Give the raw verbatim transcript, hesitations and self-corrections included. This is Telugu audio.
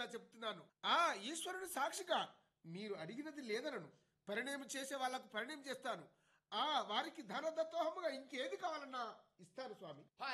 సత్యంగా చెప్తున్నాను, ఆ ఈశ్వరుని సాక్షిగా మీరు అడిగినది లేదనను. పరిణయం చేసే వాళ్లకు పరిణయం చేస్తాను. ఆ వారికి ధనదత్తోహముగా ఇంకేది కావాలన్నా ఇస్తాను స్వామి.